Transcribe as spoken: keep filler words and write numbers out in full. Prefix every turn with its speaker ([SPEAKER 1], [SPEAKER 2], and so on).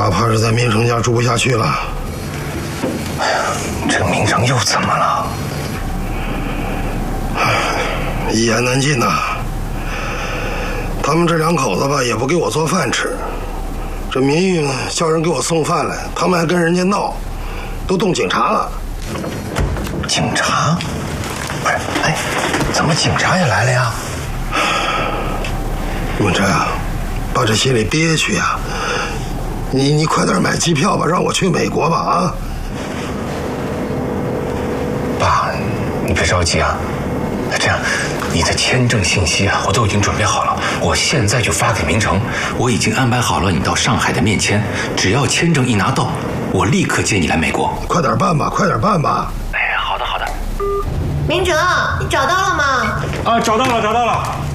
[SPEAKER 1] 他怕是在明成家住不下去了。
[SPEAKER 2] 哎呀，这个明成又怎么了？
[SPEAKER 1] 一言难尽呐、啊。他们这两口子吧，也不给我做饭吃。这明玉呢，叫人给我送饭来，他们还跟人家闹，都动警察了。
[SPEAKER 2] 警察？不是，哎，怎么警察也来了呀？
[SPEAKER 1] 永贞啊，把这心里憋屈呀、啊，你你快点买机票吧，让我去美国吧啊！
[SPEAKER 2] 爸，你别着急啊。那这样，你的签证信息啊，我都已经准备好了，我现在就发给明成。我已经安排好了你到上海的面签，只要签证一拿到，我立刻接你来美国。
[SPEAKER 1] 快点办吧，快点办吧！
[SPEAKER 2] 哎，好的好的。
[SPEAKER 3] 明成，你找到了吗？
[SPEAKER 4] 啊，找到了，找到了。